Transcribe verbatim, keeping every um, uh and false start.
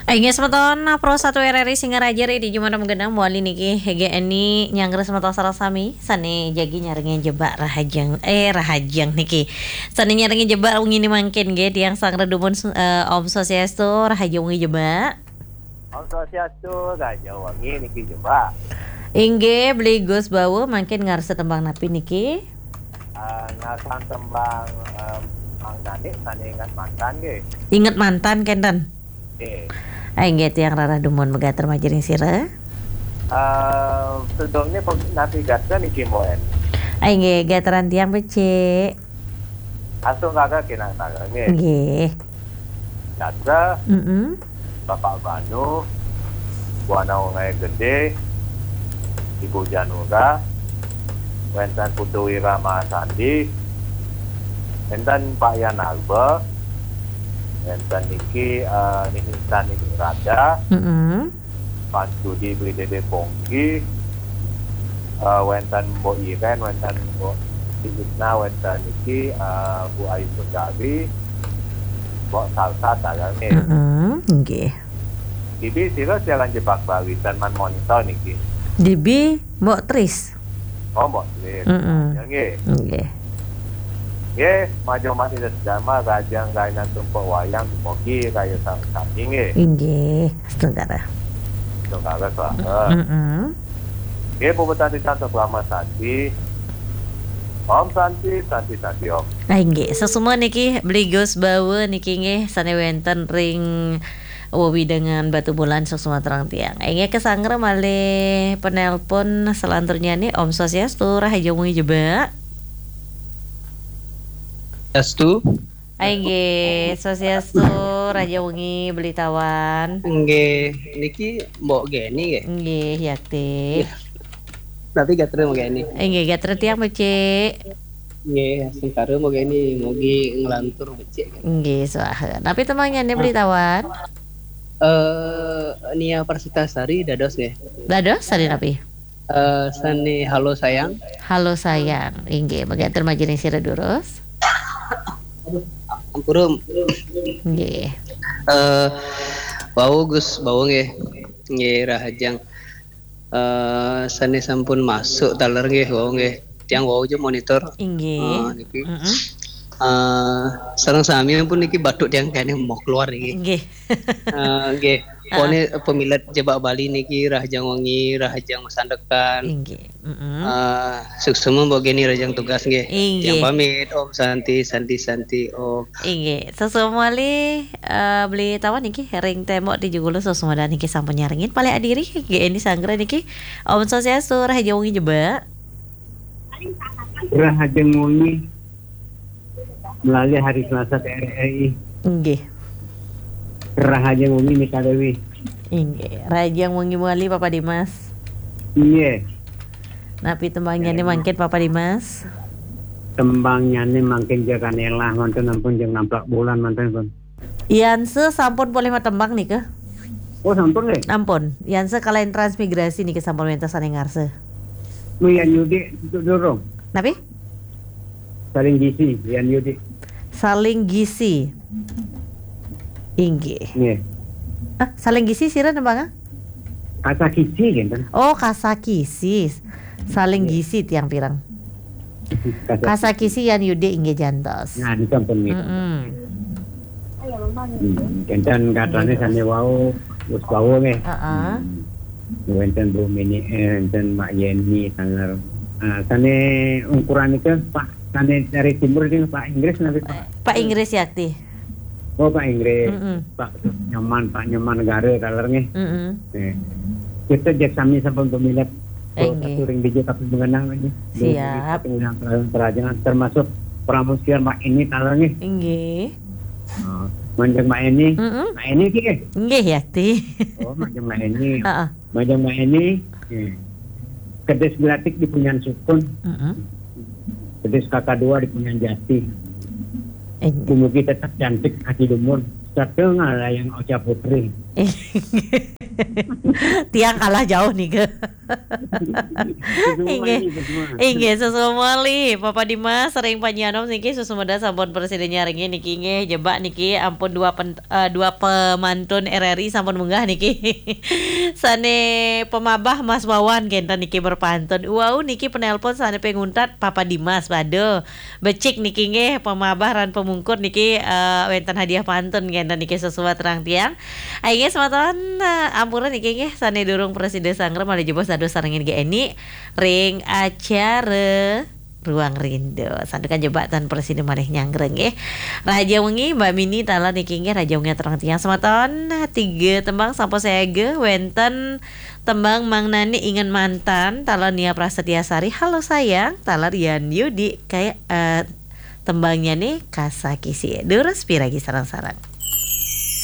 Aing semeton Pro satu R R I Singaraja di Jumat Menggenang muali niki hege eni nyangger semeton sarasami sane jagi nyarengi jebak rahajang eh rahajang niki. Sane nyarengi jebak wengi mangkin ge tiang sang redumun eh, Om Swastiastu rahajang wengi jebak. Om Swastiastu raja wangi niki jebak. Ingge beli Gus bawa mangkin ngarsa tembang napi niki. Uh, ngasan tembang um, Mang Dani sane ingat mantan ge. Ingat mantan kenten. Eh. Aing ge tiang rarah dumun megater majiring sira. Uh, sebelumnya navigator niki moen. Aing ge gateran tiang becek. Asung kakak kena tangan ge. Nggih. Datra, Heeh. Bapak Banu, Buana Ungai Gede, Ibu Janura, Wentan Putu Wirama Sandi, Wentan Pak Yan Alba, Wentan Niki uh, Nihintan Niki Raja, Heeh. Pak Judi Bridede Pongki, uh, Wentan Bo Iren, Wentan Bo Sigitna, Wentan Niki uh, Bu Ayu Sundari, Bo Salsa Tagange. Heeh. Nggih. Bibi sira jalan jebak Bali dan man monitor niki. Dibi mbok tris. Oh, mbok tris. Heeh. Ya nggih. Nggih. Nggih, maju mati sedama rajang gainan tumpuk wayang pogi kaya sang samping nggih. Nggih, setengah. Tunggal saha. Heeh. Nggih, puputan dicantos lama Santi. Om Santi, Santi Santi Om. Ah nggih, sesuma niki beli Gus bawa niki nggih sane wenten ring Wowi dengan Batu Bulan sesuma terang tiang. Aing kesangger malih penelpon selanturnya nih Om Swastiastu rahaja wengi jebak. Swastiastu. Aing nggih Swastiastu rahaja wengi beli tawan. Nggih, niki mbok geni nggih. Nggih, yakti. Tapi gatre mau geni. Aing nggih gater tiang becek. Nggih, sengkare mau geni, mogi ngelantur becek. Nggih, saha. Tapi temangnya nih beli tawan. Eh, Nia Parsitasari dados nggih. Dados sari napi. Eh, sani halo sayang. Halo sayang, inggih begatur majelis sira durus. Ampurum. Nggih. Eh, bau Gus, bau nggih. Nggih rahajang. Eh, sani sampun masuk taler nggih, bau nggih. Tiang bau aja monitor. Inggih. Eh, niki. Heeh. Eh, sareng sami pun niki batuk tiang kene mau keluar niki. Nggih. Eh, nggih. Pone pemilat jebak Bali niki rahajang wengi, rahajang sandekan. Inggih. Heeh. Eh, suksema mbok geni rahajang tugas nggih. Inggih. Yang pamit Om Santi, Santi Santi Om. Inggih. Sesumali uh, beli tawan niki ring tembok di Jugulu sesuma dan niki sampun nyaringin paling adiri nggih ini sangra niki Om Swastiastu rahaja wengi jebak. Rahaja wengi melalui hari Selasa T R R I. Nggih. Rahaja wengi Mika Dewi. Inggih. Rahaja wengi muali Papa Dimas. Iya. Napi tembangnya nih mangkin Papa Dimas. Tembangnya nih makin jaga nelah mantan ampun jeng nampak bulan mantan pun. Yanse sampun boleh mah tembang nih ke? Oh sampun deh. Ampun. Yanse kalahin transmigrasi nih ke sampun mentas ane ngarse. Muyan Yudi itu dorong. Napi? Saling gisi Yan Yudi. Saling gisi. Inggih. Iya. Ah, saling gisi sira tembangnya? Kata kisi kan. Oh, kasakisi. Saling gisi tiang pirang. Kasakisi yan yude inggih jantos. Nah di sampun nih. Heeh. Kencan katanya sane wau us wau nih. Heeh. Wenten Bu Mini, wenten Mak Yeni, sangar. Ah, sane ukuran itu Pak, sane dari timur itu Pak Inggris nanti Pak. Pak Inggris yakti. Oh Pak Inggris, Heeh. Pak Nyaman, Pak Nyaman negara kalernya. Heeh. Eh, Kita jek sami sampun pemilat. Inggih. Satu ring dijek tapi mengenang aja. Siap. Pengenang perajangan termasuk pramusian Mak ini kalernya. Inggih. Oh, Manjang Mak ini, Heeh. Mak ini kike. Inggih yakti. Oh Manjang Mak ini, Heeh. Manjang Mak ini. eh, Kedes Gelatik di Punyan Sukun. Heeh. Kedes Kakak Dua di Punyan Jati. Inggih. Bumugi tetap cantik hati dumun. Satu ngalah yang Ocha Putri. Tiang kalah jauh nih ke. Inggih. Inggih susu moli Papa Dimas sering panjanom niki susu muda sampun presiden nyaringi niki nggih jebak niki ampun dua pen, uh, dua pemantun R R I sampun munggah niki. Sane pemabah Mas Wawan genten niki berpantun. Wow niki penelpon sane penguntat Papa Dimas bado. Becik niki nggih pemabah ran pemungkur niki uh, wenten hadiah pantun genten niki sesuai terang tiang. Aing sematan uh, ampuran niki nggih sane durung presiden sangrem ada jebos sadu sarengin ge eni ring acara Ruang Rindu sandukan jembatan presiden maneh nyanggreng nggih. Raja wengi Mbak Mini tala niki nggih raja wengi terang tiang sematon tiga tembang sampo seege wenten tembang Mang Nani ingin mantan tala Nia Prasetya Sari halo sayang tala Rian Yudi kayak uh, tembangnya nih Kasakisi durus piragi sarang-sarang.